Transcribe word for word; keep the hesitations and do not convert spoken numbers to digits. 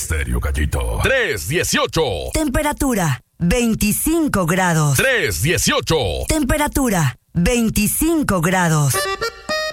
Estéreo Gallito. tres dieciocho. Temperatura veinticinco grados. tres dieciocho. Temperatura veinticinco grados.